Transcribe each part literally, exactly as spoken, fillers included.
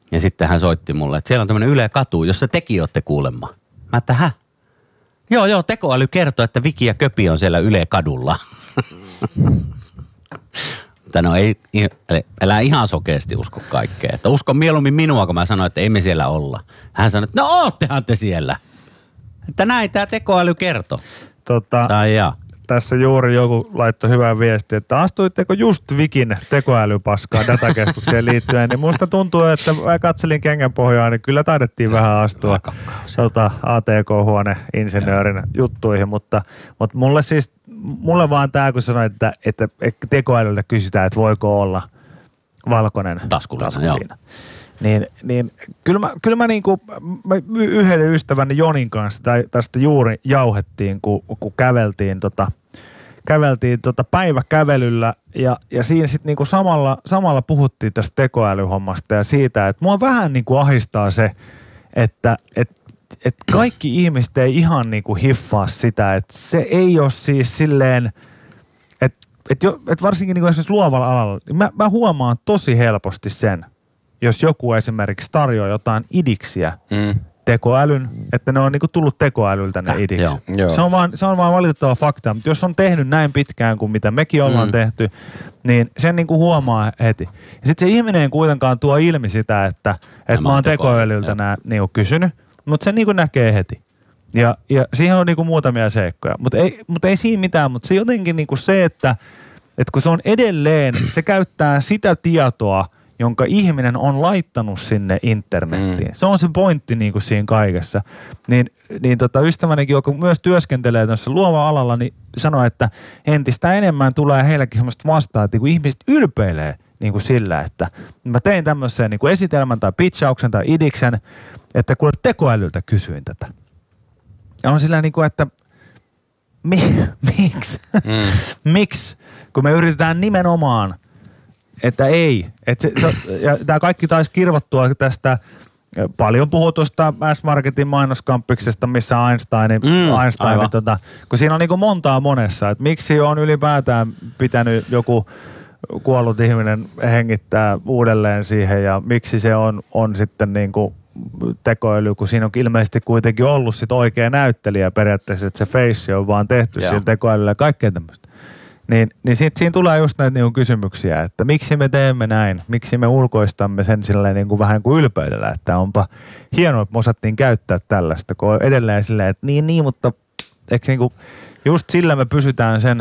Ja sitten hän soitti mulle, että siellä on tämmöinen Yle Katu, jossa tekin olette kuulemma. Mä että hä? Joo, joo, tekoäly kertoo, että Viki ja Köpi on siellä Yle Kadulla. Mutta no ei, älä ihan sokeasti usko kaikkea. Että usko mieluummin minua, kun mä sanoin, että ei me siellä olla. Hän sanoi, että no oottehan te siellä. Että näin tämä tekoäly kertoo. Tota, tai jaa. Tässä juuri joku laittoi hyvää viestiä, että astuitteko just Vikin tekoälypaskaa datakeskukseen liittyen, niin musta tuntuu, että mä katselin kengänpohjaa, niin kyllä taidettiin vähän astua tota, A T K-huoneinsinöörin juttuihin, mutta, mutta mulle siis, mulle vaan tää, kun sanoit, että, että, että tekoälyltä kysytään, että voiko olla valkoinen taskuliina. Niin, niin kyllä mä, kyllä mä niinku, mä yhden ystäväni Jonin kanssa tästä juuri jauhettiin, kun, kun käveltiin, tota, käveltiin tota päiväkävelyllä ja, ja siinä sitten niinku samalla, samalla puhuttiin tästä tekoälyhommasta ja siitä, että mua vähän niinku ahistaa se, että et, et kaikki ihmiset ei ihan niinku hiffaa sitä, että se ei ole siis silleen, että et et varsinkin niinku esimerkiksi luovalla alalla, niin mä, mä huomaan tosi helposti sen, jos joku esimerkiksi tarjoaa jotain idiksiä mm. tekoälyn, että ne on niinku tullut tekoälyltä ne idikset. Se on vaan, se on vaan valitettava fakta, mutta jos on tehnyt näin pitkään kuin mitä mekin ollaan mm. tehty, niin sen niinku huomaa heti. Ja sitten se ihminen ei kuitenkaan tuo ilmi sitä, että, että mä oon tekoälyltä nää niinku kysynyt, mutta se niinku näkee heti. Ja, ja siihen on niinku muutamia seikkoja, mutta ei, mut ei siinä mitään, mutta se jotenkin niinku se, että, että kun se on edelleen, se käyttää sitä tietoa, jonka ihminen on laittanut sinne internettiin. Mm. Se on se pointti niin kuin siinä kaikessa. Niin, niin tota, ystävänikin, joka myös työskentelee tässä luova alalla, niin sanoi, että entistä enemmän tulee heillekin semmoista vastaan, että niin kuin ihmiset ylpeilee niin kuin sillä, että mä tein tämmöisen niin kuin esitelmän tai pitchauksen tai idiksen, että kun tekoälyltä kysyin tätä. Ja on sillä niin kuin, että mi, miksi? Mm. Miksi? Kun me yritetään nimenomaan että ei. Että se, se, ja tämä kaikki taisi kirvottua tästä paljon puhutusta S-Marketin mainoskampiksesta, missä Einsteinin, mm, Einsteinin tota, kun siinä on niin kuin montaa monessa, että miksi on ylipäätään pitänyt joku kuollut ihminen hengittää uudelleen siihen ja miksi se on, on sitten niin kuin tekoäly, kun siinä on ilmeisesti kuitenkin ollut sit oikea näyttelijä periaatteessa, että se face on vaan tehty yeah. sillä tekoälyllä ja kaikkea tämmöistä. Niin, niin siitä, siinä tulee just näitä niinku kysymyksiä, että miksi me teemme näin, miksi me ulkoistamme sen silleen niinku vähän kuin ylpeydellä, että onpa hienoa, että me osattiin käyttää tällaista, kun on edelleen silleen, että niin, niin, mutta ehkä niinku just sillä me pysytään sen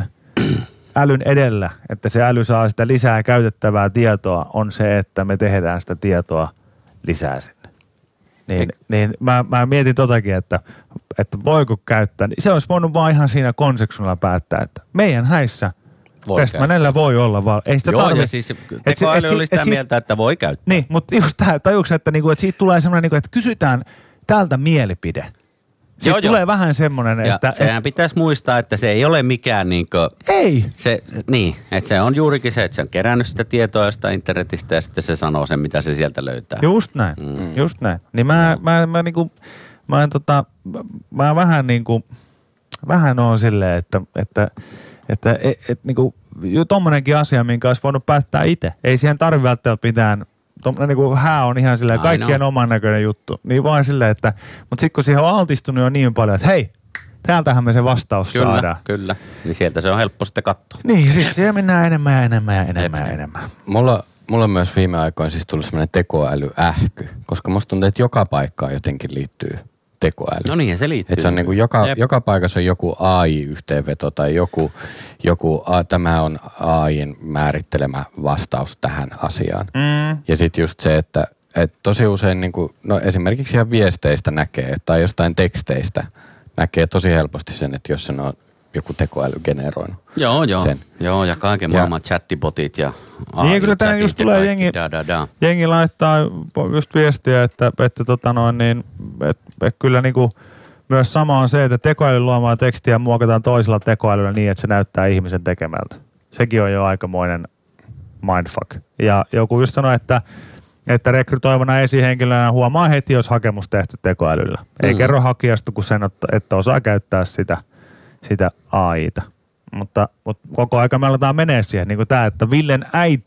älyn edellä, että se äly saa sitä lisää käytettävää tietoa, on se, että me tehdään sitä tietoa lisää sinne. Niin, niin mä, mä mietin totakin, että, että voiko käyttää. Se olisi voinut vaan ihan siinä konseksuilla päättää, että meidän häissä Westmanella voi olla val... Ei sitä Joo, tarvitse. ja siis tekoäly oli sitä mieltä, että voi käyttää. Niin, mutta just tämä, tajuuksä, että, niinku, että siitä tulee semmoinen, niinku, että kysytään tältä mielipide. Siitä joo, tulee jo. vähän semmoinen, ja että... sehän et, pitäisi muistaa, että se ei ole mikään niinkö... Ei! Se, niin, että se on juurikin se, että se on kerännyt sitä tietoa jostain internetistä ja sitten se sanoo sen, mitä se sieltä löytää. Just näin, mm. just näin. Niin mä, mä, mä niinku... Mä en tota... Mä vähän niinku... Vähän oon silleen, että... Että, että et, et, niinku... Tommonenkin asia, minkä olisi voinut päättää itse. Ei siihen tarvitse välttämättä mitään... Tuommoinen niin kuin hää on ihan silleen kaikkien oman näköinen juttu. Niin vaan silleen, että... Mutta sitten kun siihen on altistunut jo niin paljon, että hei, täältähän me se vastaus kyllä, saadaan. Kyllä, niin sieltä se on helppo sitten katsoa. Niin, sitten siellä mennään enemmän ja enemmän ja enemmän ja enemmän. Mulla, mulla on myös viime aikoina siis tullut semmoinen tekoälyähky, koska musta tuntuu, että joka paikkaan jotenkin liittyy tekoäly. No niin, se liittyy. Että se on niin kuin joka, joka paikassa on joku A I-yhteenveto tai joku, joku a, tämä on A I:n määrittelemä vastaus tähän asiaan. Mm. Ja sitten just se, että et tosi usein niin kuin, no esimerkiksi ihan viesteistä näkee tai jostain teksteistä näkee tosi helposti sen, että jos sen on joku tekoäly generoinut. Joo, joo. Sen. Joo, ja kaiken ja. maailman chattibotit ja A I. Niin, kyllä tänne just tulee jengi, da, da, da. jengi laittaa just viestiä, että, että tota noin niin, että et kyllä niinku myös sama on se, että tekoälyn luomaa tekstiä muokataan toisella tekoälyllä niin, että se näyttää ihmisen tekemältä. Sekin on jo aikamoinen mindfuck. Ja joku just sanoi, että että rekrytoivana esihenkilönä huomaa heti, jos hakemus tehty tekoälyllä. Ei mm. kerro hakijasta, kun sen, että osaa käyttää sitä, sitä A I:ta. Mutta, mutta koko aika me aletaan menee siihen, niin kuin tämä, että Villen äiti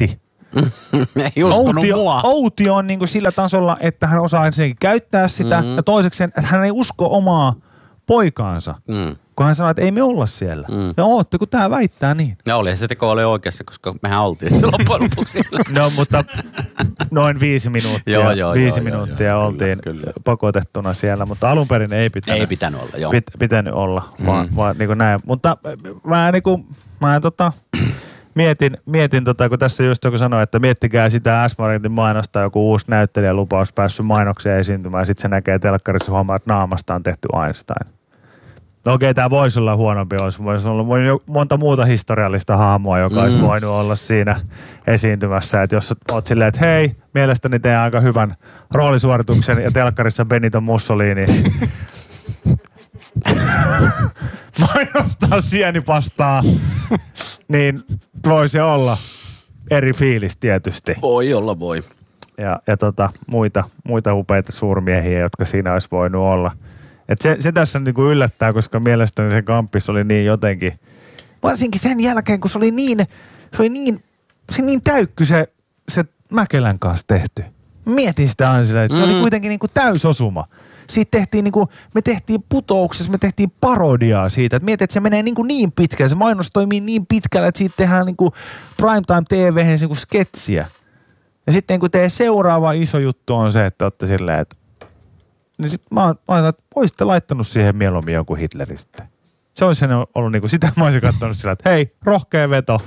Ei uskonut Outi, mua. Outi on niin kuin sillä tasolla, että hän osaa ensinnäkin käyttää sitä mm. ja toiseksi, että hän ei usko omaa poikaansa. Mm. Kun hän sanoi, että ei me olla siellä. Mm. Ja ootte, kun tää väittää niin. Ja oli se teko oli oikeassa, koska mehän oltiin sitten loppujen lopuksi siellä. No, mutta noin viisi minuuttia. joo, joo, viisi joo, minuuttia joo, oltiin kyllä, kyllä. pakotettuna siellä, mutta alun perin ei pitänyt. Ei pitänyt olla, joo. Pit, pitänyt olla, mm. vaan, vaan niin kuin näin. Mutta mä niin kuin, mä tota, mietin, mietin tota, kun tässä just joku sanoi, että miettikää sitä S-Marketin mainosta, joku uusi näyttelijälupaus päässyt mainokseen esiintymään, ja sitten se näkee telkkarissa huomaa, että naamasta on tehty Einstein. No okei, tämä voisi olla huonompi, olisi voisi olla monta muuta historiallista hahmoa, joka mm. olisi voinut olla siinä esiintymässä. Että jos olet silleen, että hei, mielestäni teen aika hyvän roolisuorituksen ja telkkarissa Benito Mussolini mainostaa sienipastaa, niin voi se olla eri fiilis tietysti. Voi olla, voi. Ja, ja tota, muita, muita upeita suurmiehiä, jotka siinä olisi voinut olla. Et se, se tässä niinku yllättää, koska mielestäni se kampis oli niin jotenkin, varsinkin sen jälkeen, kun se oli niin, se oli niin, se niin täykky se, se Mäkelän kanssa tehty. Mietin sitä aina sillä, että mm. se oli kuitenkin niinku täysosuma. Siitä tehtiin niinku, me tehtiin putouksessa, me tehtiin parodiaa siitä. Et mietin, että se menee niinku niin pitkälle, se mainos toimii niin pitkälle, että siitä tehdään niinku primetime T V:hen niinku sketsiä. Ja sitten kun teidän seuraava iso juttu on se, että olette silleen, että niin sit mä oon sanonut, että olisitte laittanut siihen mieluummin jonkun Hitleristä. Se olisi ollut niinku, sitä mä olisin katsonut sillä, että hei, rohkea veto.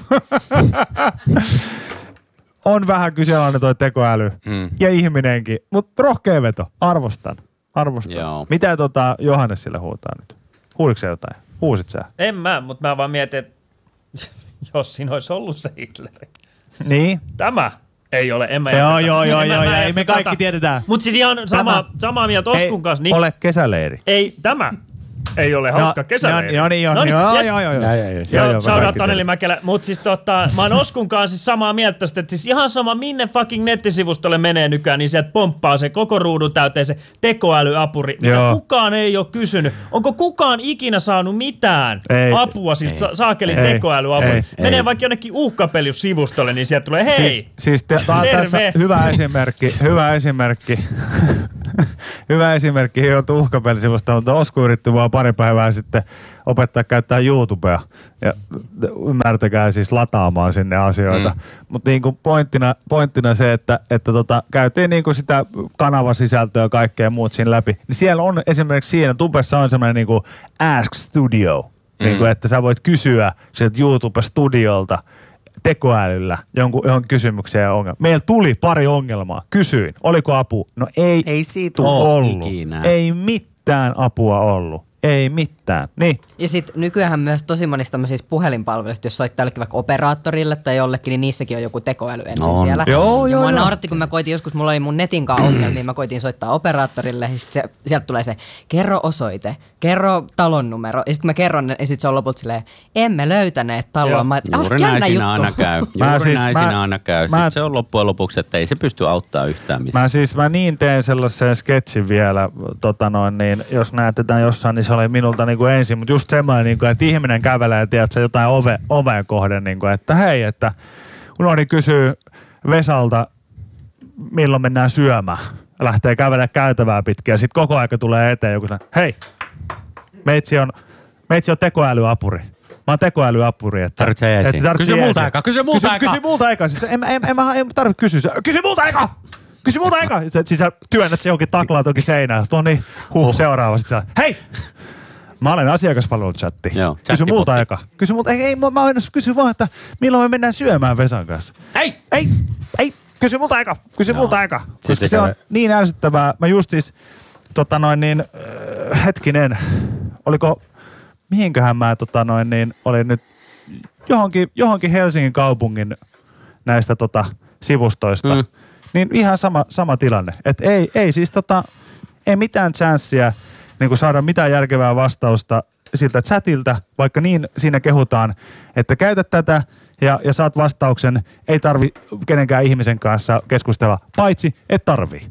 On vähän kyseenalainen toi tekoäly mm. ja ihminenkin, mutta rohkea veto. Arvostan. Arvostan. Joo. Mitä tota Johannes sillä huutaa nyt? Huuditko sä jotain? Huusit sä? En mä, mutta mä vaan mietin, että jos siinä olisi ollut se Hitleri. Niin? Tämä. Ei ole, en mä Joo, joo, joo, joo, joo, ei me kaikki tiedetään. Mutta siis ihan sama, samaa mieltä Oskun kanssa. Niin, ole kesäleiri. Ei, tämä ei ole hauska no, kesäleiri. No niin, joo, no niin, joo, yes. joo, joo, joo. Joo, saudat Taneli Mäkelä. Mutta siis tota, mä oon Oskun kanssa siis samaa mieltä tästä, että siis ihan sama minne fucking nettisivustolle menee nykyään, niin sieltä pomppaa se koko ruudun täyteen se tekoälyapuri, mitä joo. kukaan ei ole kysynyt. Onko kukaan ikinä saanut mitään ei, apua siitä sa- saakelin tekoälyapuri? Menee ei. vaikka jonnekin uhkapeliussivustolle, niin sieltä tulee hei, siis, siis te, ta- tässä hyvä esimerkki, hyvä esimerkki. Hyvä esimerkki joutuu uhkapelisivusta, mutta Osku yritti vaan pari päivää sitten opettaa käyttää YouTubea ja ymmärtäkää siis lataamaan sinne asioita. Mm. Mutta niinku pointtina, pointtina se, että, että tota, käytiin niinku sitä kanavasisältöä ja kaikkea muut siinä läpi. Niin siellä on esimerkiksi siinä tubessa on semmoinen niinku Ask Studio, mm. niinku, että sä voit kysyä sieltä YouTube-studiolta tekoälyllä jonkun, johon kysymykseen ja ongelma. Meillä tuli pari ongelmaa. Kysyin, oliko apu? No ei, ei siitä ole ollut. Ikinä. Ei mitään apua ollut. Ei mitään. Niin. Ja sitten nykyään myös tosi monissa tämmöisissä puhelinpalveluissa, jos soittaa jollekin vaikka operaattorille tai jollekin, niin niissäkin on joku tekoäly ensin no. siellä. Joo, ja joo, mua joo. nauratti, kun mä koitin joskus, mulla oli mun netin kanssa ongelmia, mä koitin soittaa operaattorille ja sitten sieltä tulee se, kerro osoite, kerro talon numero. Ja sitten mä kerron ja sitten se on lopulta silleen, emme löytäneet taloa. Mä, Juuri ah, näin siinä juttu. aina käy. Juuri siis, näin mä, siinä aina käy. Mä, sitten se on loppujen lopuksi, että ei se pysty auttaa yhtään missään. Mä siis, mä niin teen sellaisen sketsin vielä, tota noin, niin jos näytetään jossain, niin se oli minulta niin kuin ensin, mutta just semmoinen, niin kuin, että ihminen kävelee ja tiedät sä jotain ove, oveen kohden, niin kuin, että hei, että unohdin kysyä Vesalta, milloin mennään syömään. Lähtee kävelemään käytävää pitkin ja sitten koko aika tulee eteen joku sanoo, hei, meitsi on, meitsi on tekoälyapuri. Mä oon tekoälyapuri, että... Tarvitsee esiin. Kysy multa aikaa, kysy multa aikaa. Kysy multa aikaa. Sitten en, en, en, en, en tarvitse kysyä. Kysy multa aikaa! Kysy multa aikaa! Sitten sä työnnät se johonkin taklaat onkin seinään. No niin, huh, seuraava. Sitten sä, hei! Mä olen asiakaspalveluchatti. Joo, kysy multa aikaa. Kysy multa, ei, ei mä, mä kysy vaan, että milloin me mennään syömään Vesan kanssa. Ei! Ei! Ei! Kysy multa aikaa! Kysy multa aikaa! Koska Sitten se on niin ärsyttävää. Mä just siis, tota noin niin, äh, hetkinen, oliko... Mihinköhän mä tota noin niin olin nyt johonkin, johonkin Helsingin kaupungin näistä tota sivustoista. Mm. Niin ihan sama, sama tilanne. Että ei, ei siis tota, ei mitään chanssia niin saada mitään järkevää vastausta siltä chatilta, vaikka niin siinä kehutaan, että käytä tätä ja, ja saat vastauksen. Ei tarvi kenenkään ihmisen kanssa keskustella, paitsi et tarvii.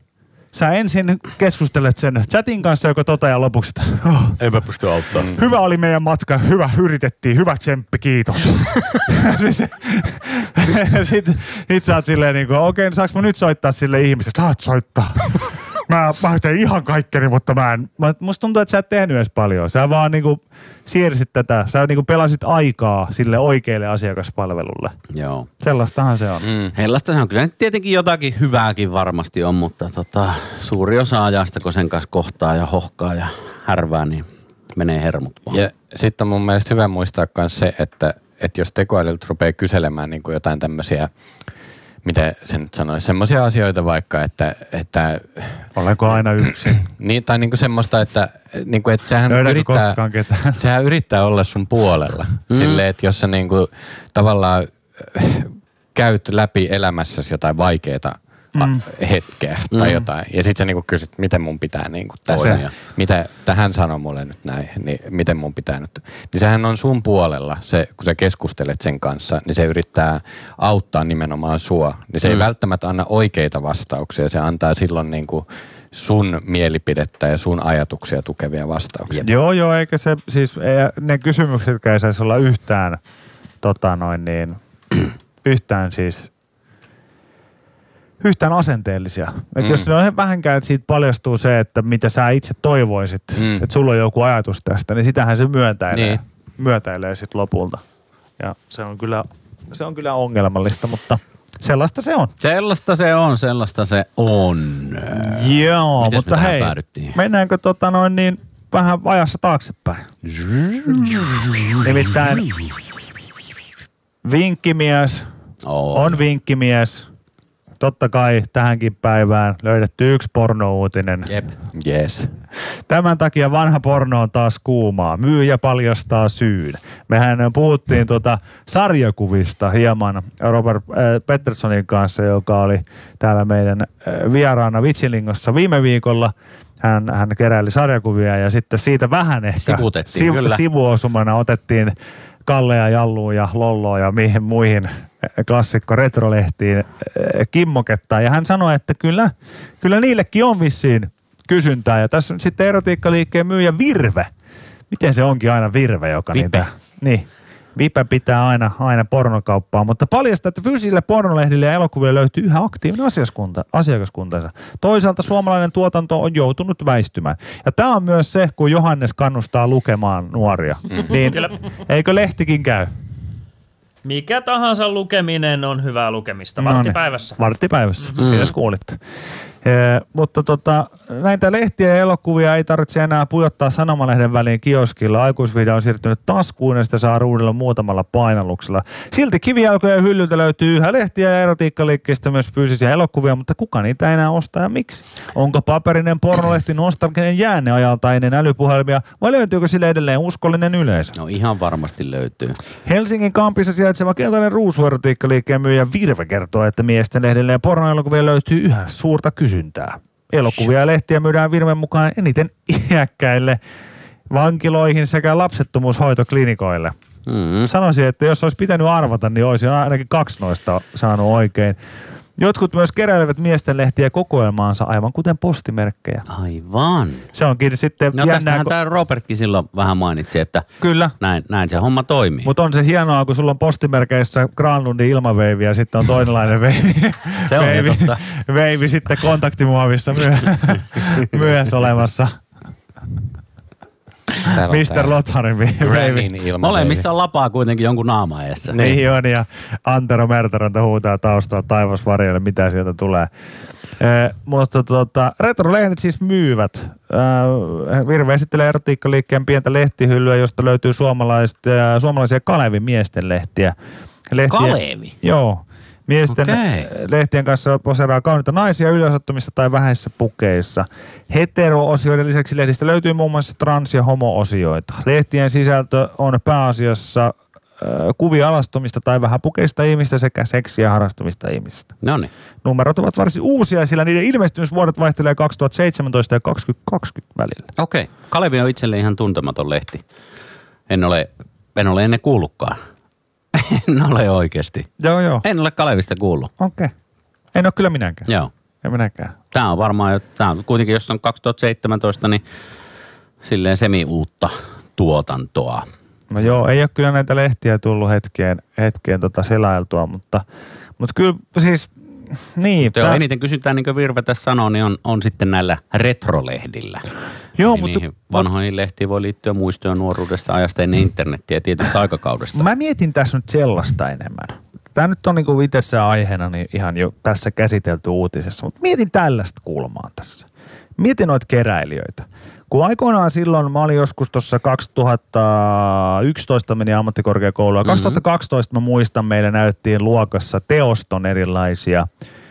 sä ensin keskustelet sen chatin kanssa, joka toteaa lopuksi, että oh, Ei mä pysty auttamaan. hyvä oli meidän matka, hyvä, yritettiin, hyvä tsemppi, kiitos. Sitten sit, sit sä oot silleen niin kuin, okei, okay, saanko mä nyt soittaa sille ihmiselle? Saat soittaa. Mä, mä tein ihan kaikkeni, mutta mä en, mä, musta tuntuu, että sä et tehnyt edes paljon. Sä vaan niinku siirsit tätä, sä niinku pelasit aikaa sille oikealle asiakaspalvelulle. Joo. Sellaistahan se on. Mm. Hellaista se on. Kyllä nyt tietenkin jotakin hyvääkin varmasti on, mutta tota, suuri osa ajasta, kun sen kanssa kohtaa ja hohkaa ja härvää, niin menee hermot vaan. Ja sitten on mun mielestä hyvä muistaa myös se, että, että jos tekoälyltä rupeaa kyselemään niin kuin jotain tämmöisiä, miten se nyt sanoisi, semmoisia asioita vaikka, että... että olenko aina yksin? Niin, tai niinku semmoista, että, niinku, että sehän, Löydänkö yrittää, koskaan ketään? sehän yrittää olla sun puolella. Mm. Silleen, että jos sä niinku, tavallaan käyt läpi elämässäsi jotain vaikeaa mm. hetkeä tai mm. jotain, ja sit sä niinku kysyt, miten mun pitää niinku tässä, mitä tähän sanoo mulle nyt näin, niin miten mun pitää nyt. Niin sehän on sun puolella, se, kun sä keskustelet sen kanssa, niin se yrittää auttaa nimenomaan sua. Niin se mm. ei välttämättä anna oikeita vastauksia, se antaa silloin niinku sun mielipidettä ja sun ajatuksia tukevia vastauksia. Joo, joo, eikä se, siis ei, ne kysymyksetkään ei saisi olla yhtään, tota noin niin, yhtään siis, yhtään asenteellisia. Että mm. jos ne on vähänkään, että siitä paljastuu se, että mitä sä itse toivoisit, mm. että sulla on joku ajatus tästä, niin sitähän se myötäilee, niin. myötäilee sitten lopulta. Ja se on kyllä, se on kyllä ongelmallista, mutta sellaista se on. Sellaista se on, sellaista se on. Joo, mites mutta hei, päädyttiin? Mennäänkö tota noin niin vähän ajassa taaksepäin? Nimittäin vinkkimies oh. on vinkkimies. Totta kai tähänkin päivään löydetty yksi pornouutinen. Jep. Yes. Tämän takia vanha porno on taas kuumaa. Myyjä paljastaa syyn. Mehän puhuttiin tuota sarjakuvista hieman Robert äh, Petterssonin kanssa, joka oli täällä meidän äh, vieraana Vitsilingossa viime viikolla. Hän, hän keräili sarjakuvia ja sitten siitä vähän ehkä sivutettiin, siv- sivuosumana otettiin Kallea, Jalluun ja Lolloa ja mihin muihin klassikko retrolehtiin kimmoketta. Ja hän sanoi, että kyllä, kyllä niillekin on vissiin kysyntää. Ja tässä on sitten erotiikkaliikkeen myyjä Virve. Miten se onkin aina Virve, joka Vipe. niitä... Niin. Vipe pitää aina, aina pornokauppaa, mutta paljastaa, että fyysisille pornolehdille ja elokuville löytyy yhä aktiivinen asiakaskunta, asiakaskuntansa. Toisaalta suomalainen tuotanto on joutunut väistymään. Ja tämä on myös se, kun Johannes kannustaa lukemaan nuoria. Mm. Niin eikö lehtikin käy? Mikä tahansa lukeminen on hyvää lukemista. Varttipäivässä. No niin, varttipäivässä, mm. siinä kuulitte. E, mutta tota, näitä lehtiä ja elokuvia ei tarvitse enää pujottaa sanomalehden väliin kioskilla. Aikuisvideo on siirtynyt taskuun ja sitä saa ruudella muutamalla painalluksella. Silti kivijalkojen hyllyltä löytyy yhä lehtiä ja erotiikkaliikkeistä myös fyysisiä elokuvia, mutta kuka niitä ei enää ostaa ja miksi? Onko paperinen pornolehti nostalginen jäänne ajalta ennen älypuhelmia vai löytyykö sille edelleen uskollinen yleisö? No ihan varmasti löytyy. Helsingin Kampissa sijaitseva keltainen ruusu erotiikkaliikkeen myyjä Virve kertoo, että miesten lehdelle ja pornoelokuvia löytyy yhä suurta kysyntää. Elokuvia ja lehtiä myydään Virven mukaan eniten iäkkäille vankiloihin sekä lapsettomuushoitoklinikoille. Mm. Sanoisin, että jos olisi pitänyt arvata, niin olisi ainakin kaksi noista saanut oikein. Jotkut myös keräilevät miesten lehtiä kokoelmaansa aivan kuten postimerkkejä. Aivan. Se onkin sitten no, jännää. Tästähän tämä Robertkin silloin vähän mainitsi, että kyllä. Näin, näin se homma toimii. Mutta on se hienoa, kun sulla on postimerkeissä Granlundin ilmaveivi ja sitten on toinenlainen veivi. Se on veivi, totta. Veivi sitten kontaktimuovissa myös, myös olemassa. mister Lotharin veivi. Molemmissa on lapaa kuitenkin jonkun naama eessä. Niin on, ja Antero Mertaranta huutaa taustalla taivasvarjoille, mitä sieltä tulee. Eh, mutta tota, retrolehdet siis myyvät. Eh, Virve esittelee erotiikkaliikkeen pientä lehtihyllyä, josta löytyy suomalaisia, suomalaisia Kalevin miesten lehtiä. lehtiä. Kalevi? Joo. Miesten okay. lehtien kanssa poseraa kauniita naisia yleisottomissa tai vähäisissä pukeissa. Hetero-osioiden lisäksi lehdistä löytyy muun muassa trans- ja homo-osioita. Lehtien sisältö on pääasiassa äh, kuvia alastomista tai vähäpukeista ihmistä sekä seksiä harrastamista ihmistä. Noniin. Numerot ovat varsin uusia, sillä niiden ilmestymisvuodet vaihtelee kaksituhattaseitsemäntoista ja kaksituhattakaksikymmentä välillä. Okei. Okay. Kalevi on itselle ihan tuntematon lehti. En ole, en ole ennen kuullutkaan. En ole oikeasti. Joo, joo. En ole Kalevista kuullut. Okei. Okay. En ole kyllä minäkään. Joo. en minäkään. Tämä on varmaan, tämä on kuitenkin, jos on kaksituhattaseitsemäntoista, niin silleen semi-uutta tuotantoa. No joo, ei ole kyllä näitä lehtiä tullut hetkeen, hetkeen tota selailtua, mutta, mutta kyllä siis, niin. Joo, eniten kysytään, niin kuin Virve tässä sanoo, niin on, on sitten näillä retrolehdillä. Joo, niin mutta... niihin vanhoihin lehtiin voi liittyä muistoja nuoruudesta, ajasta ennen internettiä ja tietystä aikakaudesta. Mä mietin tässä nyt sellaista enemmän. Tämä nyt on niinku itsessään aiheena niin ihan jo tässä käsitelty uutisessa, mutta mietin tällaista kulmaa tässä. Mietin noita keräilijöitä. Kun aikoinaan silloin, mä olin joskus tuossa kaksituhattayksitoista meni ammattikorkeakoulua. Mm-hmm. kaksituhattakaksitoista mä muistan, meille näyttiin luokassa teoston erilaisia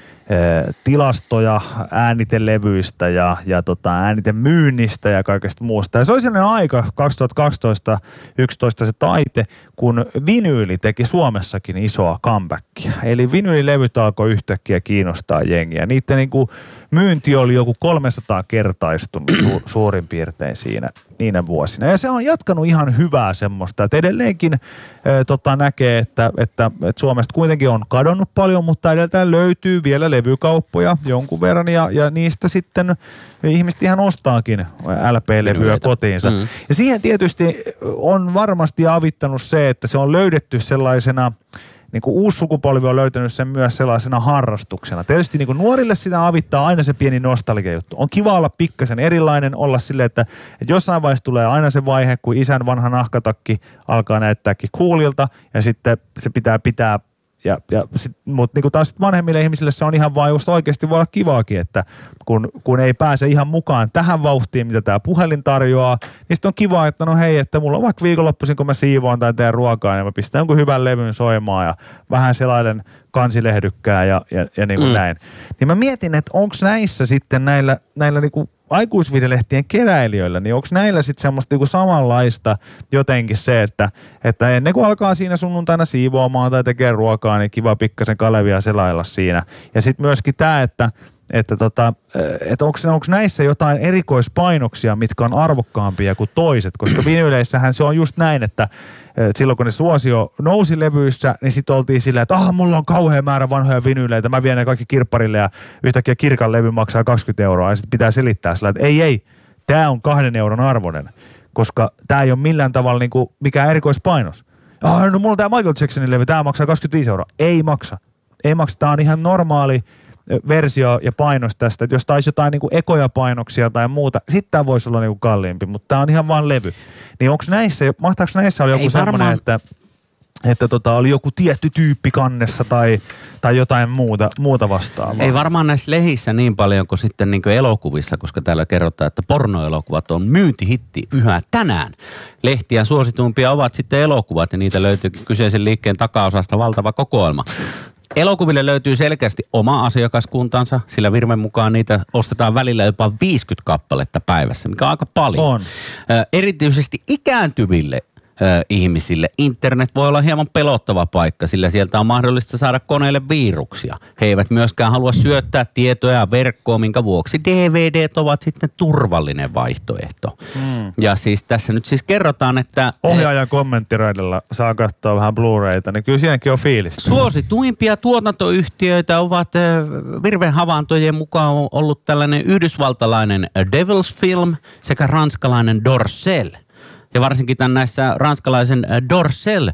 eh, tilastoja äänitelevyistä ja, ja tota, äänitemyynnistä ja kaikesta muusta. Ja se oli sellainen aika, kaksituhattakaksitoista yksitoista se taite, kun vinyyli teki Suomessakin isoa comebackia. Eli vinyylilevyt alkoi yhtäkkiä kiinnostaa jengiä. Niiden niinku myynti oli joku kolmesataa kertaistunut su- suurin piirtein siinä niinä vuosina. Ja se on jatkanut ihan hyvää semmoista, että edelleenkin e, tota, näkee, että, että, että Suomesta kuitenkin on kadonnut paljon, mutta edelleen löytyy vielä levykauppoja jonkun verran ja, ja niistä sitten ihmiset ihan ostaakin L P-levyä kotiinsa. Mm. Ja siihen tietysti on varmasti avittanut se, että se on löydetty sellaisena, niin kuin uusi sukupolvi on löytänyt sen myös sellaisena harrastuksena. Tietysti niin kuin nuorille sitä avittaa aina se pieni nostalgia juttu. On kiva olla pikkasen erilainen, olla silleen, että, että jossain vaiheessa tulee aina se vaihe, kun isän vanha nahkatakki alkaa näyttääkin coolilta ja sitten se pitää pitää. Ja, ja sit, mutta niinku taas sit vanhemmille ihmisille se on ihan vaan just oikeasti voi olla kivaakin, että kun, kun ei pääse ihan mukaan tähän vauhtiin, mitä tämä puhelin tarjoaa, niin sitten on kiva, että no hei, että mulla on vaikka viikonloppuisin, kun mä siivoan tai teen ruokaa, niin mä pistän jonkun hyvän levyn soimaan ja vähän selailen kansilehdykkää ja, ja, ja niin kuin mm. näin. Niin mä mietin, että onko näissä sitten näillä, näillä niinku aikuisviidelehtien keräilijöillä, niin onko näillä sitten semmoista niinku samanlaista jotenkin se, että, että ennen kuin alkaa siinä sunnuntaina siivoamaan tai tekee ruokaa, niin kiva pikkasen Kalevia selailla siinä. Ja sitten myöskin tämä, että että tota, et onko näissä jotain erikoispainoksia, mitkä on arvokkaampia kuin toiset, koska vinyyleissähän se on just näin, että silloin kun ne suosio nousi levyissä, niin sitten oltiin silleen, että ah, mulla on kauhean määrä vanhoja vinyyleitä, mä vien ne kaikki kirpparille ja yhtäkkiä Kirkan levy maksaa kaksikymmentä euroa ja sitten pitää selittää sillä, että ei, ei, tää on kahden euron arvoinen, koska tää ei ole millään tavalla niinku mikään erikoispainos. Ah, no mulla on tää Michael Jacksonin levy, tää maksaa kaksikymmentäviisi euroa. Ei maksa. Ei maksa, tää on ihan normaali versio ja painos tästä, että jos taisi jotain niinku ekoja painoksia tai muuta, sitten tämä voisi olla niinku kalliimpi, mutta tämä on ihan vaan levy. Niin onko näissä, mahtaako näissä olla joku semmoinen, että, että tota, oli joku tietty tyyppi kannessa tai, tai jotain muuta, muuta vastaavaa? Ei varmaan näissä lehissä niin paljon kuin sitten niin kuin elokuvissa, koska täällä kerrotaan, että pornoelokuvat on myyntihitti yhä tänään. Lehtiä suosituimpia ovat sitten elokuvat ja niitä löytyy kyseisen liikkeen takaosasta valtava kokoelma. Elokuville löytyy selkeästi oma asiakaskuntansa, sillä Virmen mukaan niitä ostetaan välillä jopa viisikymmentä kappaletta päivässä, mikä on aika paljon. On. Ö, erityisesti ikääntyville ö, ihmisille internet voi olla hieman pelottava paikka, sillä sieltä on mahdollista saada koneelle viruksia. He eivät myöskään halua syöttää tietoja verkkoon, minkä vuoksi D V D:t ovat sitten turvallinen vaihtoehto. Mm. Ja siis tässä nyt siis kerrotaan, että ohjaajan kommenttiraidella saa katsoa vähän Blu-rayta, niin kyllä siinäkin on fiilistä. Suosituimpia tuotantoyhtiöitä ovat Virven havaintojen mukaan ollut tällainen yhdysvaltalainen Devils Film sekä ranskalainen Dorcel. Ja varsinkin tämän näissä ranskalaisen Dorcel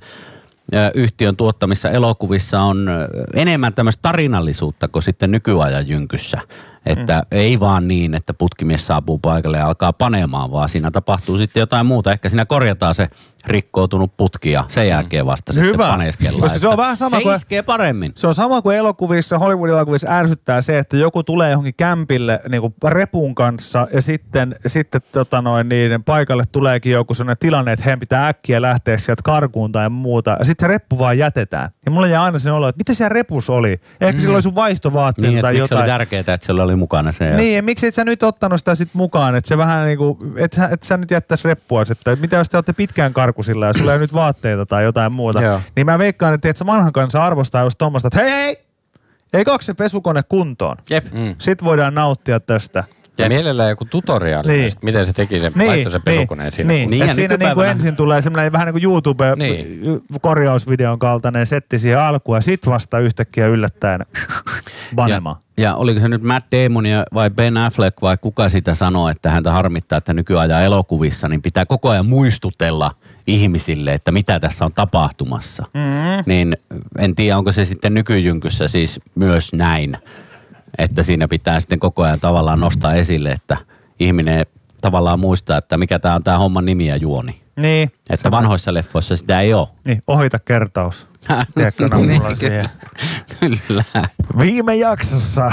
yhtiön tuottamissa elokuvissa on enemmän tämmöistä tarinallisuutta kuin sitten nykyajan jynkyssä. Että mm. ei vaan niin, että putkimies saapuu paikalle ja alkaa panemaan, vaan siinä tapahtuu sitten jotain muuta. Ehkä siinä korjataan se rikkoutunut putki ja sen jälkeen vasta mm. sitten paneskellaan. Koska se on vähän sama se kuin, iskee paremmin. Se on sama kuin elokuvissa, Hollywood-elokuvissa ärsyttää se, että joku tulee johonkin kämpille niin kuin repun kanssa ja sitten, sitten tota noin, niin paikalle tuleekin joku sellainen tilanne, että heidän pitää äkkiä lähteä sieltä karkuun tai muuta. Ja sitten se reppu vaan jätetään. Ja mulla jää aina sen olo, että mitä siellä repussa oli? Ehkä mm. sillä oli sun vaihtovaatteet niin, tai jotain. Niin, oli tärkeää, että sillä oli mukana se. Niin, ja miksi et sä nyt ottanut sitä sit mukaan, että se vähän niinku, et, et sä nyt jättäis reppua, että mitä jos te olette pitkään karkusilla ja sulla ei nyt vaatteita tai jotain muuta. Joo. Niin mä veikkaan, että et sä vanhan kanssa arvostaa just tommoista, että hei hei, ei kaksi se pesukone kuntoon. Jep. Mm. Sitten voidaan nauttia tästä. Ja mielellään joku tutoriaali, niin. Miten se teki sen, niin, laittoi sen pesukoneen niin, sinne. Niin, niin että siinä niinku ensin tulee semmoinen vähän niin kuin YouTube-korjausvideon kaltainen setti siihen alkuun ja sit vasta yhtäkkiä yllättäen. vanhemaan. Ja, ja oliko se nyt Matt Damon vai Ben Affleck vai kuka sitä sanoo, että häntä harmittaa, että nykyajan elokuvissa niin pitää koko ajan muistutella ihmisille, että mitä tässä on tapahtumassa. Mm-hmm. Niin en tiedä, onko se sitten nykyjynkyssä siis myös näin, että siinä pitää sitten koko ajan tavallaan nostaa esille, että ihminen tavallaan muistaa, että mikä tämä on tämä homman nimi ja juoni. Niin. Että vanhoissa leffoissa sitä ei ole. Niin, ohita kertaus. Tiedätkö, no, mulla niin, siihen. Kyllä. Viime jaksossa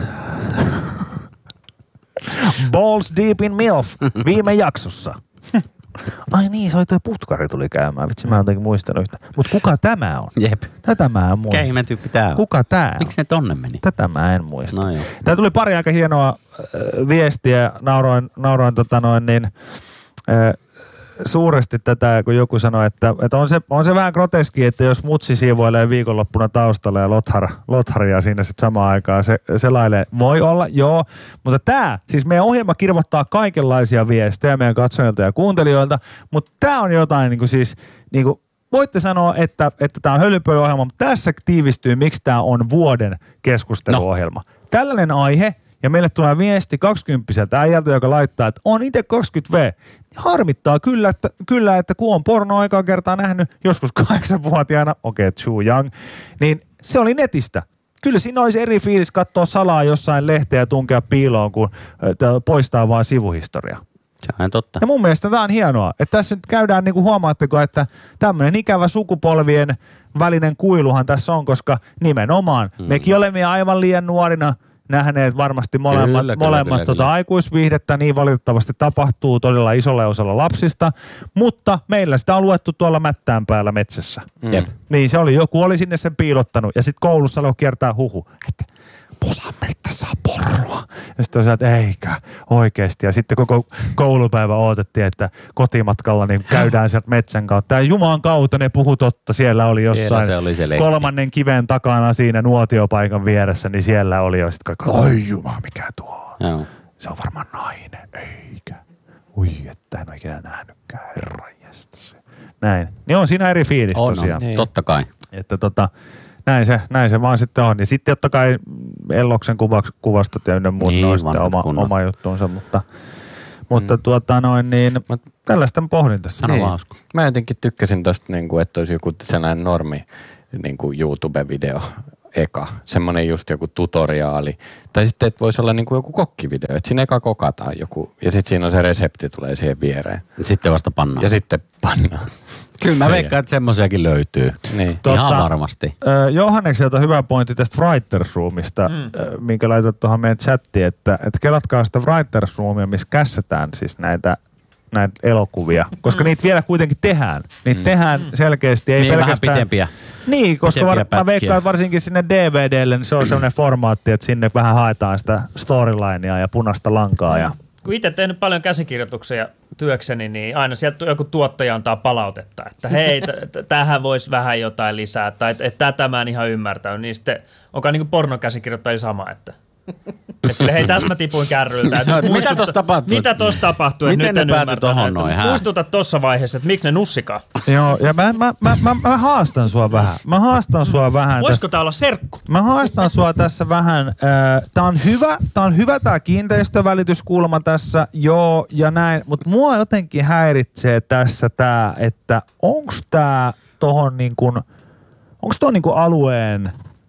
Balls Deep in Milf. Viime jaksossa. Ai niin, se oli toi putkari tuli käymään. Vitsi, mä en jotenkin muistanut yhtä. Mut kuka tämä on? Jep. Tätä mä en muista. Keimen tyyppi tää on. Kuka tää on? Miksi ne tonne meni? Tätä mä en muista. No joo. Tää tuli pari aika hienoa äh, viestiä. Nauroin, nauroin tota noin niin... Äh, suuresti tätä, kun joku sanoi, että, että on, se, on se vähän groteski, että jos mutsi siivoilee viikonloppuna taustalla ja lothar, lotharia siinä sitten samaan aikaan se, selailee. Voi olla, joo, mutta tämä, siis meidän ohjelma kirvoittaa kaikenlaisia viestejä meidän katsojilta ja kuuntelijoilta, mutta tämä on jotain niin kuin siis, niin kuin, voitte sanoa, että että tämä on hölynpölyohjelma, mutta tässä tiivistyy, miksi tämä on vuoden keskusteluohjelma. No. Tällainen aihe, ja meille tulee viesti kaksikymppiseltä äijältä, joka laittaa, että on itse kaksikymmentä vuotta. Harmittaa kyllä, että, kyllä, että kun on pornoa aikaa kertaa nähnyt, joskus kahdeksanvuotiaana, okei, okay, too young, niin se oli netistä. Kyllä siinä olisi eri fiilis katsoa salaa jossain lehteä ja tunkea piiloon, kun poistaa vaan sivuhistoria. Se on totta. Ja mun mielestä tämä on hienoa, että tässä nyt käydään, niin kuin huomaatteko, että tämmöinen ikävä sukupolvien välinen kuiluhan tässä on, koska nimenomaan hmm. mekin olemme aivan liian nuorina nähneet varmasti molemmat, kyllä, molemmat kyllä, tota, kyllä. aikuisviihdettä, niin valitettavasti tapahtuu todella isolle osalla lapsista, mutta meillä sitä on luettu tuolla mättään päällä metsässä. Mm. Niin se oli, joku oli sinne sen piilottanut ja sitten koulussa alkoi kiertää huhu, että Pusan mettässä on porroa. Ja sitten on että eikä oikeasti. Ja sitten koko koulupäivä odotettiin, että kotimatkalla niin käydään sieltä metsän kautta. Ja Jumalan kautta ne puhu totta. Siellä oli jossain se oli se kolmannen kiven takana siinä nuotiopaikan vieressä, niin siellä oli jo sitten kaikki, oi Jumala, mikä tuo on. Joo. Se on varmaan nainen, eikä. Ui, että en ole ikinä nähnytkään, herranjestas. Näin. Niin on siinä eri fiilis on, tosiaan. On, totta kai. Että tota... Näin se, näin se vaan sitten on. Ja sitten totta kai Elloksen kuvaks, kuvastot ja ynnä muut niin, on sitten oma, oma juttuunsa, mutta, mutta mm. tuota noin niin, mä, tällaista pohdin tässä. Niin. Mä jotenkin tykkäsin tosta, niin kuin, että olisi joku sellainen normi niin kuin YouTube-video eka. Semmoinen just joku tutoriaali. Tai sitten, että voisi olla niin kuin joku kokkivideo, että siinä eka kokataan joku ja sitten siinä on se resepti tulee siihen viereen. Sitten vasta pannaan. Ja sitten pannaan. Kyllä mä veikkaan, että semmoisiakin löytyy. Niin. Tota, ihan varmasti. Äh, Johannekselta hyvä pointti tästä Writers Roomista, mm. äh, minkä laitat tuohon meidän chattiin, että, että kelatkaa sitä Writers Roomia, missä kässätään siis näitä, näitä elokuvia. Koska mm. niitä vielä kuitenkin tehdään. Niitä mm. tehdään selkeästi, ei niin, pelkästään... vähän pitempiä. Niin, koska var, mä veikkaan, että varsinkin sinne D V D:lle, niin se on sellainen formaatti, että sinne vähän haetaan sitä storylinea ja punaista lankaa ja... Kun itse tehnyt paljon käsikirjoituksia työkseni, niin aina sieltä joku tuottaja antaa palautetta, että hei, t- tähän voisi vähän jotain lisää, tai että et tätä mä en ihan ymmärtänyt, niin sitten onkaan niin kuin pornokäsikirjoittajia sama, että et sille, hei, tässä mä tipuin kärryltä. No, mitä tuossa tapahtuu? Mitä tuossa tapahtuu? Miten ne päätyi tohon noin? Muistuta tuossa vaiheessa, että miksi ne nussikaan. Joo, ja mä, mä, mä, mä, mä haastan sua vähän. Mä haastan sua vähän. Voisiko tää olla serkku? Mä haastan sua tässä vähän. Tää on hyvä, tää on hyvä tää kiinteistövälityskulma tässä, joo ja näin, mutta mua jotenkin häiritsee tässä tää, että onks tää tohon niin kuin, onks tuon niin kuin alueen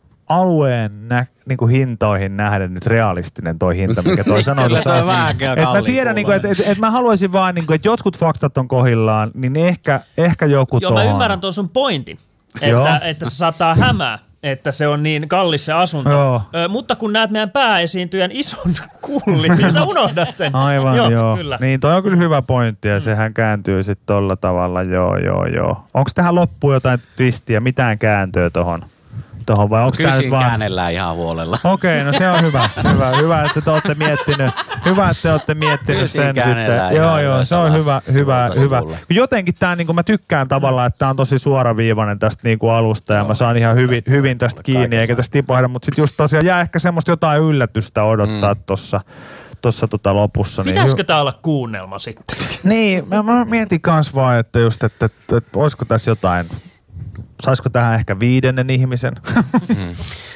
alueen nä, niinku hintoihin nähden nyt realistinen toi hinta, mikä toi sanoo tuossa. Et mä tiedän, niinku, että et, et mä haluaisin vaan, niinku, että jotkut faktat on kohillaan, niin ehkä, ehkä joku Joo, tohon. mä ymmärrän tuon sun pointin, että, että se saattaa hämää, että se on niin kallis se asunto. Ö, mutta kun näet meidän pääesiintyjän ison kullin, niin sä unohdat sen. Aivan, joo. joo. Kyllä. Niin toi on kyllä hyvä pointti ja sehän kääntyy sitten tolla tavalla, joo, joo, joo. Onko tähän loppuun jotain twistiä, mitään kääntöä tohon? Tohon, vai onko kyllä siinä vaan... käännellään ihan huolella. Okei, okay, no se on hyvä. hyvä. Hyvä, että te olette miettinyt, hyvä, että te olette miettinyt sen sitten. Joo, joo, se on hyvä, hyvä, hyvä. Jotenkin tää, niin kuin mä tykkään tavallaan, että tää on tosi suoraviivainen tästä niin kuin alusta ja joo, mä saan ihan hyvin tästä, hyvin tästä kiinni eikä tästä tipahda, mutta sitten just tosiaan jää ehkä semmoista jotain yllätystä odottaa mm. tossa. Tuossa tota lopussa. Pitäisikö niin, tää olla kuunnelma sitten? Niin, mä, mä mietin kans vaan, että just, että, että, että olisiko tässä jotain... Saisiko tähän ehkä viidennen ihmisen? Mm.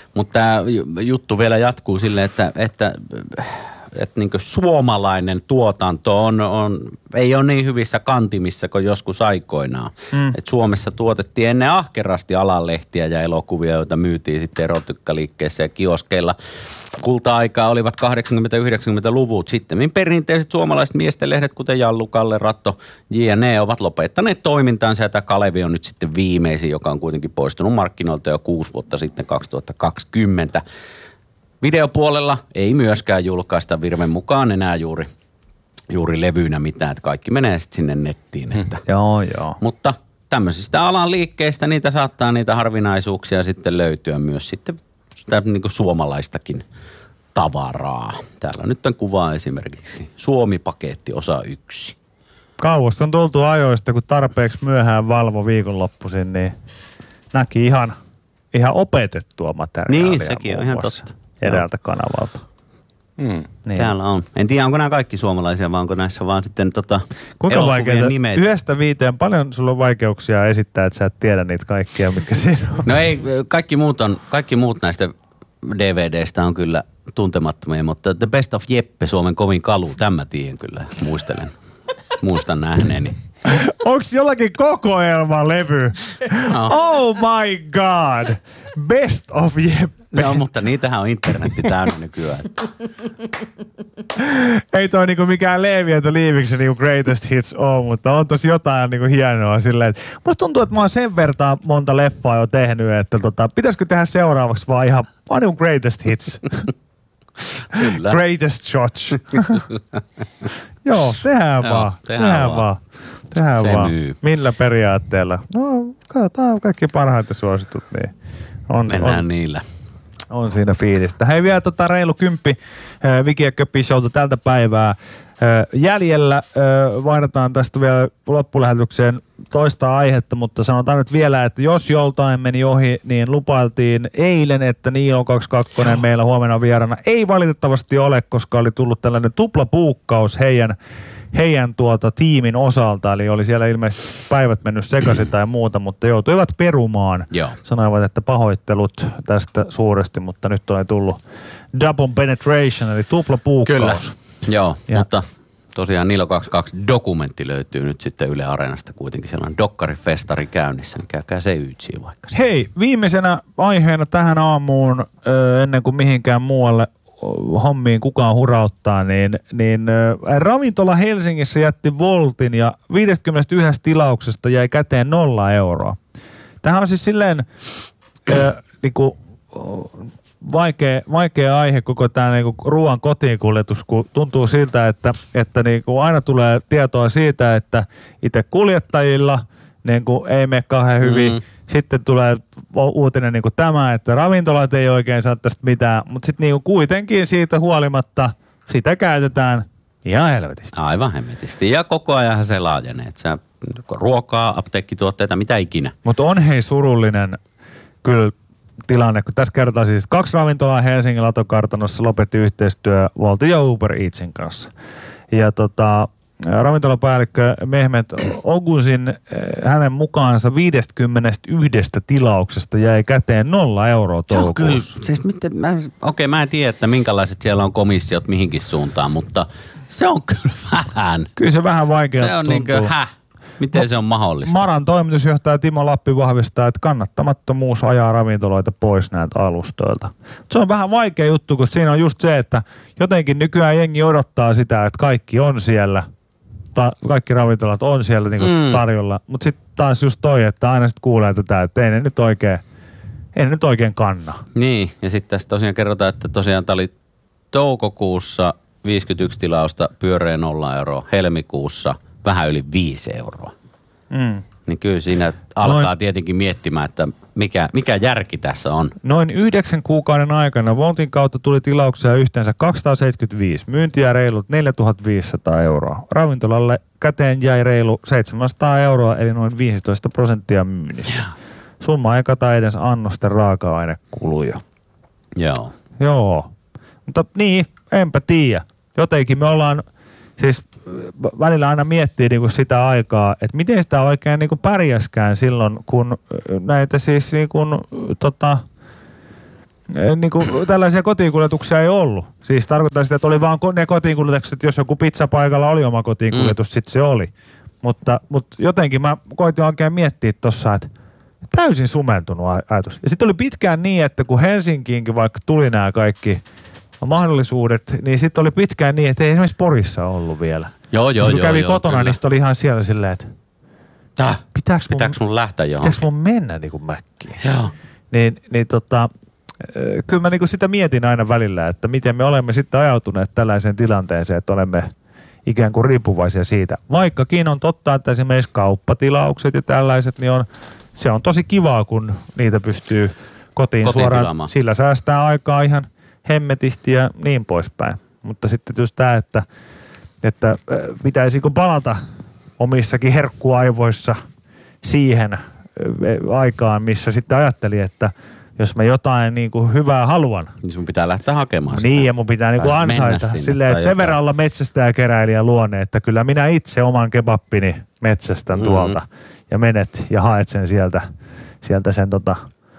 Mutta tämä juttu vielä jatkuu silleen, että, että, että niin suomalainen tuotanto on, on, ei ole niin hyvissä kantimissa kuin joskus aikoinaan. Mm. Et Suomessa tuotettiin ennen ahkerasti alanlehtiä ja elokuvia, joita myytiin sitten erotiikkaliikkeessä ja kioskeilla. Kulta-aikaa olivat kahdeksankymmentä-yhdeksänkymmentäluvut sitten. Perinteiset suomalaiset miestenlehdet, kuten Jallu, Kalle, Ratto, jne. Ovat lopettaneet toimintaansa. Ja tämä Kalevi on nyt sitten viimeisin, joka on kuitenkin poistunut markkinoilta jo kuusi vuotta sitten, kaksituhattakaksikymmentä. Videopuolella ei myöskään julkaista Virven mukaan enää juuri, juuri levyynä mitään, että kaikki menee sitten sinne nettiin. Että. Hmm. Joo, joo. Mutta tämmöisistä alan liikkeistä niitä saattaa niitä harvinaisuuksia sitten löytyä myös sitten sitä niin kuin suomalaistakin tavaraa. Täällä nyt on kuva esimerkiksi Suomi-paketti osa yksi. Kauas on tultu ajoista, kun tarpeeksi myöhään valvo viikonloppuisin, niin näki ihan, ihan opetettua materiaalia. Niin, sekin on ihan totta. Eräältä kanavalta. Mm. Niin. Täällä on. En tiedä, onko nämä kaikki suomalaisia, vai onko näissä vaan sitten tota kuinka vaikeita? Yhdestä viiteen, paljon sulla on vaikeuksia esittää, että sä et tiedä niitä kaikkia, mitkä siinä on? No ei, kaikki muut, on, kaikki muut näistä D V D:stä on kyllä tuntemattomia, mutta The Best of Jeppe, Suomen kovin kalu, tämän tiedän kyllä, muistelen. Muistan nähneeni. Onks jollakin kokoelmalevy? No. Oh my god! Best of Jeppe. No, mutta niitähän on internetti täynnä nykyään. Ei toi niinku mikään Leevi ja Liiviksen niinku greatest hits on, mutta on tosi jotain niinku hienoa silleen, että musta tuntuu, että mä oon sen vertaan monta leffaa jo tehnyt, että tota, pitäisikö tehdä seuraavaksi vaan ihan vaan niinku greatest hits. Kyllä. Greatest shots. Joo, tehdään Joo, vaan. Tehdään, tehdään vaan. Tehdään se vaan. Myy. Millä periaatteella? No, katsotaan kaikki parhaita suositut, niin on, mennään on, niillä. On siinä fiilistä. Hei, vielä tota reilu kymppi äh, Viki ja Köpi showta tältä päivää. Äh, jäljellä äh, vaihdetaan tästä vielä loppulähetykseen toista aihetta, mutta sanotaan nyt vielä, että jos joltain meni ohi, niin lupailtiin eilen, että Niilo kaksikymmentäkaksi meillä huomenna vieraana. Ei valitettavasti ole, koska oli tullut tällainen tuplapuukkaus heidän heidän tuota tiimin osalta, eli oli siellä ilmeisesti päivät mennyt sekaisin tai muuta, mutta joutuivat perumaan. Joo. Sanoivat, että pahoittelut tästä suuresti, mutta nyt on tullut double penetration, eli tuplapuukkaus. Kyllä, joo, ja mutta tosiaan Niilo kaksikymmentäkaksi dokumentti löytyy nyt sitten Yle Areenasta kuitenkin sellainen dokkarifestari käynnissä, niin käykää se ytsiin vaikka. Hei, viimeisenä aiheena tähän aamuun, ennen kuin mihinkään muualle hommiin kukaan hurauttaa, niin, niin ravintola Helsingissä jätti voltin ja viidestäkymmenestäyhdestä tilauksesta jäi käteen nolla euroa. Tämähän on siis silleen äh, niinku, vaikea, vaikea aihe koko tämä niinku, ruoan kotiinkuljetus, kun tuntuu siltä, että, että niinku, aina tulee tietoa siitä, että itse kuljettajilla niinku, ei mene kauhean hyvin. Mm. Sitten tulee uutinen niin kuin tämä, että ravintolat ei oikein saa tästä mitään, mutta sitten niin kuitenkin siitä huolimatta sitä käytetään ihan helvetisti. Aivan hemmetisti. Ja koko ajan se laajenee. Että sä ruokaa, apteekkituotteita, mitä ikinä. Mutta on hei surullinen kyllä tilanne, kun tässä kertaa siis kaksi ravintolaa Helsingin Latokartanossa lopetti yhteistyö Woltin ja Uber Eatsin kanssa. Ja tota... ravintolapäällikkö Mehmet Ogusin hänen mukaansa viidestäkymmenestäyhdestä tilauksesta jäi käteen nolla euroa toukokuussa. Joo, kyllä. Siis miten, mä, okei, mä en tiedä, että minkälaiset siellä on komissiot mihinkin suuntaan, mutta se on kyllä vähän. Kyllä se vähän vaikea se on tuntuu. Niin kuin, häh? Miten no, se on mahdollista? Maran toimitusjohtaja Timo Lappi vahvistaa, että kannattamattomuus ajaa ravintoloita pois näiltä alustoilta. Se on vähän vaikea juttu, kun siinä on just se, että jotenkin nykyään jengi odottaa sitä, että kaikki on siellä. Ta- kaikki ravintolat on siellä niinku mm. tarjolla, mutta sitten taas just toi, että aina sitten kuulee tätä, että ei ne nyt oikein, ei ne nyt oikein kanna. Niin, ja sitten tässä tosiaan kerrotaan, että tosiaan tämä oli toukokuussa viisikymmentäyksi tilausta pyöreä nolla euroa, helmikuussa vähän yli viisi euroa. Mm. Niin kyllä siinä alkaa Noin, tietenkin miettimään, että mikä, mikä järki tässä on. Noin yhdeksän kuukauden aikana Woltin kautta tuli tilauksia yhteensä kaksisataaseitsemänkymmentäviisi, myyntiä reilut neljätuhattaviisisataa euroa. Ravintolalle käteen jäi reilu seitsemänsataa euroa, eli noin viisitoista prosenttia myynnistä. Yeah. Summa ei kata edes annosten raaka-ainekuluja. Joo. Joo, mutta niin, enpä tiedä. Jotenkin me ollaan... Siis välillä aina miettii niinku sitä aikaa, että miten sitä oikein niinku pärjäskään silloin, kun näitä siis niinku, tota, niin kuin, tällaisia kotiinkuljetuksia ei ollut. Siis tarkoittaa sitä, että oli vaan ne kotiinkuljetukset, jos joku pizzapaikalla oli oma kotiinkuljetus, mm. sitten se oli. Mutta, mutta jotenkin mä koitin oikein miettiä tossa, että täysin sumentunut ajatus. Ja sitten oli pitkään niin, että kun Helsinkiinkin vaikka tuli nämä kaikki mahdollisuudet, niin sitten oli pitkään niin, että ei esimerkiksi Porissa ollut vielä. Joo, joo, kun joo. kävi joo, kotona, kyllä. niin sitten oli ihan siellä silleen, että Täh, pitääkö mun, pitääkö mun lähteä johonkin? pitääkö mun mennä niin kuin mäkkiin? Joo. Niin, niin tota, kyllä mä niin kuin sitä mietin aina välillä, että miten me olemme sitten ajautuneet tällaiseen tilanteeseen, että olemme ikään kuin riippuvaisia siitä. Vaikkakin on totta, että esimerkiksi kauppatilaukset ja tällaiset, niin on, se on tosi kivaa, kun niitä pystyy kotiin, kotiin suoraan. Tilaamaan. Sillä säästää aikaa ihan hemmetisti ja niin poispäin. Mutta sitten just tämä, että, että pitäisikö palata omissakin herkkuaivoissa siihen aikaan, missä sitten ajatteli, että jos mä jotain niin kuin hyvää haluan. Niin sun pitää lähteä hakemaan sitä. Niin, ja mun pitää niin kuin ansaita silleen, että sen verran olla metsästäjäkeräilijä luonne, että kyllä minä itse oman kebappini metsästän mm-hmm. tuolta. Ja menet ja haet sen sieltä, sieltä sen tota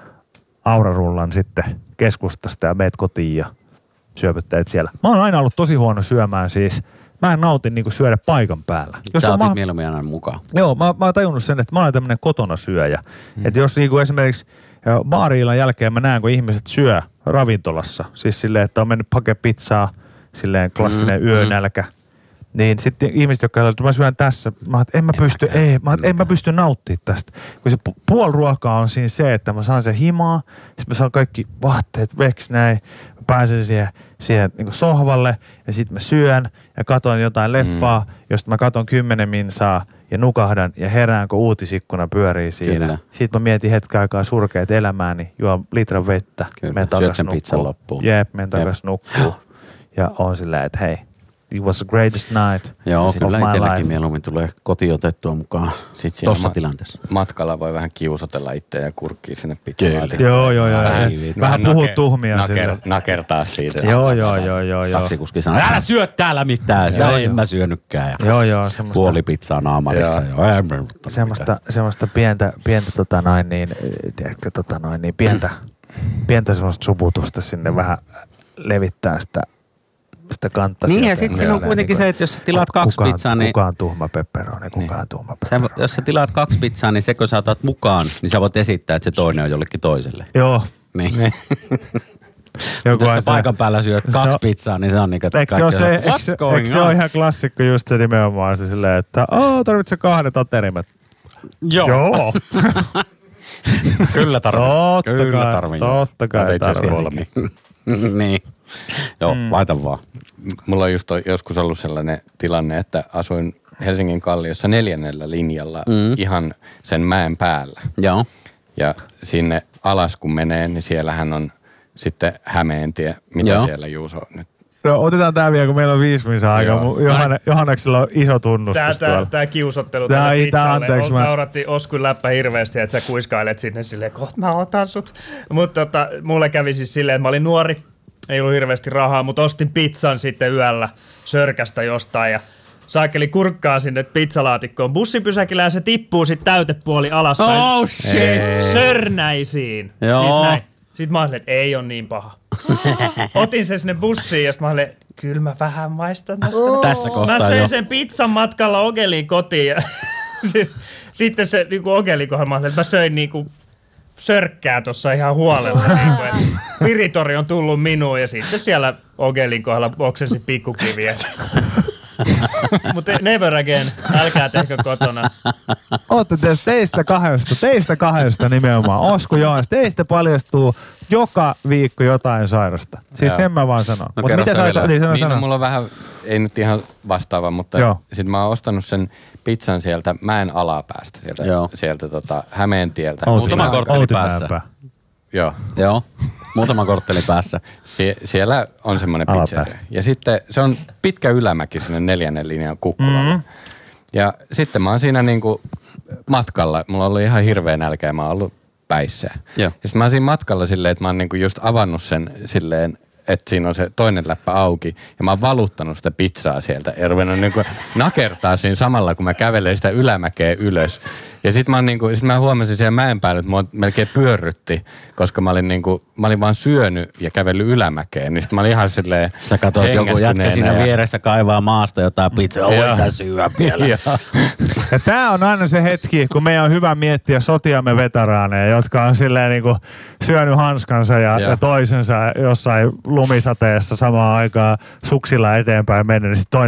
aurarullan sitten keskustasta ja meet kotiin ja syöpyttäet siellä. Mä oon aina ollut tosi huono syömään siis. Mä en nautin niinku syödä paikan päällä. Jos Sä otit mä... mieluummin aina mukaan. Joo, mä, mä oon tajunnut sen, että mä olen tämmönen kotona syöjä. Mm. Että jos niinku esimerkiksi baari-illan jälkeen mä näen, kun ihmiset syö ravintolassa, siis silleen, että on mennyt hakea pizzaa, silleen klassinen mm, yönälkä, mm. niin sitten ihmiset, jotka sanoo, että mä syön tässä, mä että en mä pysty, en, ei, mä, en mä pysty nauttimaan tästä. Kun se puoli ruokaa on siinä se, että mä saan sen himaa, sitten mä saan kaikki vaatteet veksi näin, mä pääsen siihen, siihen niin kuin sohvalle ja sitten mä syön ja katon jotain leffaa, mm. josta mä katon kymmenen minsaa ja nukahdan ja herään, kun uutisikkuna pyörii siinä. Kyllä. Sitten mä mietin hetken aikaa surkeat elämääni, juon litran vettä, menen takas nukkuu. Jep, menen takas nukkuu. Ja on silleen, että hei, it was the greatest night. Joo, kyllä itselläkin mieluummin tulee kotiin otettua mukaan tuossa ma- tilanteessa. Matkalla voi vähän kiusotella itseä ja kurkkia sinne pizzalaatikkoon. Joo, joo, joo. Vähän, vähän puhut naker, tuhmia naker, sille. Nakertaa siitä. Joo, joo, joo, joo. Taksikuski sanoo, älä syö täällä mitään. Sitä en mä syönytkään. Joo, joo. Semmoista, puoli pizzaa naamarissa. Joo. Joo. Semmoista, semmoista pientä, pientä tota noin niin, tiedätkö, tota noin niin, pientä, pientä semmoista suputusta sinne vähän levittää sitä sitä kantta niin sieltä. Ja sitten se on kuitenkin niin se, että jos sä tilaat kaksi kukaan, pizzaa, niin... Kukaan tuhma pepperoni, kukaan niin. tuhma pepperoni. Sä, jos sä tilaat kaksi pizzaa, niin se kun sä otat mukaan, niin sä voit esittää, että se toinen on jollekin toiselle. Joo. Niin. Joku jos sä paikan päällä syöt kaksi pizzaa, niin se on niin kuin... Eikö se, se, eikö, eikö se ole ihan klassikko just se nimenomaan se silleen, että aah, tarvitse kahdet aterimet? Joo. Joo. Kyllä tarvii. Totta Kyllä kai, tarvii. Totta kai tarvii. Niin. Joo, mm. laita vaan. Mulla on just joskus ollut sellainen tilanne, että asuin Helsingin Kalliossa neljännellä linjalla mm. ihan sen mäen päällä. Joo. Ja sinne alas kun menee, niin siellähän on sitten Hämeentie. Mitä Joo. siellä Juuso nyt? No otetaan tää vielä, kun meillä on viisi minuuttia aikaa. Johanne, Johanneksella on iso tunnustus tää, tuolla. Tää, tää kiusottelu tää, tälle pizzalle. Anteeksi, mä... Nauratti Oskun läppä hirveästi, että sä kuiskailet sinne silleen, kohta mä otan sut. Mutta tota, mulle kävi siis silleen, että mä olin nuori. Ei ollut hirveästi rahaa, mutta ostin pizzan sitten yöllä sörkästä jostain ja saakeli kurkkaa sinne pizzalaatikkoon bussipysäkillä ja se tippuu sitten täytepuoli alaspäin. Oh shit! Sörnäisiin. Joo. Siis näin. Sitten mä olin, että ei ole niin paha. Otin sen sinne bussiin ja sitten mä olin, kyllä mä vähän maistan tästä. Oh. Tässä kohtaa Mä söin jo. sen pizzan matkalla Ogeliin kotiin ja sitten se niinku Ogelin kohdalla mä olin, että mä söin niinku sörkkää tuossa ihan huolella. Niin Viritori on tullut minuun ja sitten siellä Ogelin kohdalla oksensi pikkukiviä. Mutta never again. Älkää tehkö kotona. Ootte teistä kahdesta, teistä kahdesta nimenomaan. Osku Joens, teistä paljastuu joka viikko jotain sairasta. Siis sen mä vaan sanon. No, mutta mitä sä niin, niin, niin no, mulla on vähän, ei nyt ihan vastaava, mutta sitten mä oon ostanut sen pizzan sieltä mäen alapäästä, sieltä, sieltä tota Hämeentieltä. Muutama kortteli päässä. Joo. Joo. Muutama kortteli päässä. Sie- siellä on semmoinen pizzeria. Ja sitten se on pitkä ylämäki sinne neljännen linjan Kukkulalle. Mm-hmm. Ja sitten mä oon siinä niinku matkalla. Mulla on ollut ihan hirveä nälkä ja mä oon ollut päissä. Ja sitten mä oon siinä matkalla silleen, että mä oon niinku just avannut sen silleen, että siinä on se toinen läppä auki. Ja mä oon valuttanut sitä pizzaa sieltä. Ja ruvennut niin kuin nakertaa siinä samalla, kun mä kävelen sitä ylämäkeä ylös. Ja sit mä, niinku, sit mä huomasin siellä mäen päällä, että mua melkein pyörrytti, koska mä olin, niinku, mä olin vaan syönyt ja kävellyt ylämäkeen. Niin sit mä olin ihan silleen sä katsoit joku jätkä siinä ja... vieressä kaivaa maasta jotain pizzaa, voitais syödä vielä. Ja tää on aina se hetki, kun meidän on hyvä miettiä sotiamme veteraaneja, jotka on silleen niinku syönyt hanskansa ja, ja toisensa jossain lumisateessa samaan aikaan suksilla eteenpäin mennä. Niin sit toinen